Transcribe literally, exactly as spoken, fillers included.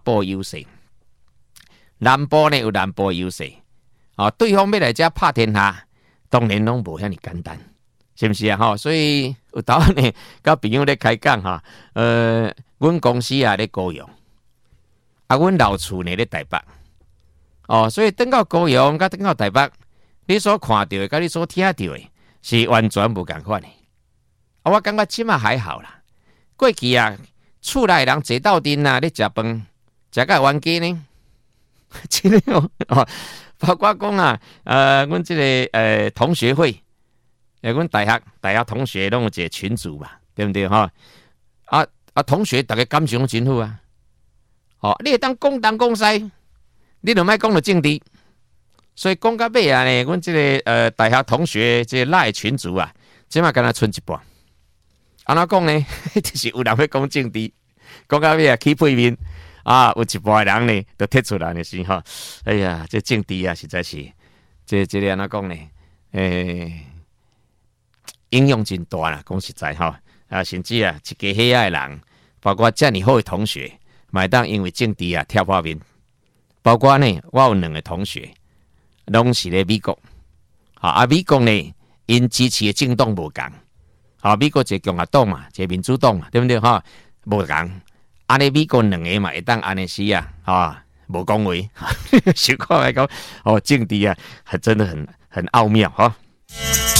部优势，南部呢有南部优势。哦，对方要来遮拍天下，当然拢无遐尼简单，是不是啊？吼，所以有当呢，甲朋友咧开讲哈，呃，阮公司啊咧高雄，啊，阮老厝呢咧台北，哦，所以等到高雄，甲等到台北，你所看到的，甲你所听到的，是完全无共款的。啊，我感觉即马还好啦，过去啊，厝内人坐斗阵啊，咧食饭，食甲冤家呢，真的哦。包括讲啊，呃，阮即、這個呃同學會，誒，阮大學大學同學攏有一個群組嘛，對毋對吼？啊啊，同學大家感情真好啊。哦，你會當講東講西，你就莫講到政治。所以講到尾啊呢，阮即、這個呃大學同學即個賴群組啊，即馬敢若剩一半。安怎講呢？就是有人要講政治，講到尾啊起背面。啊，有一半人呢，都贴出来的是哈，哎呀，这政治啊，实在是，这这个安怎讲呢？诶、欸，影响真大啦，讲实在哈，啊，甚至啊，一家遐的人，包括遮尔好的同学，买当因为政治啊跳破面，包括呢，我有两个同学，拢是咧美国，啊，啊，美国呢，因支持的政党无共，啊，美国一个共和党嘛，一个民主党嘛，对不对哈？无共。安尼美国两个嘛，会当安尼时啊，啊，无讲话，想看来讲，哦，政治啊，还真的很很奥妙哈。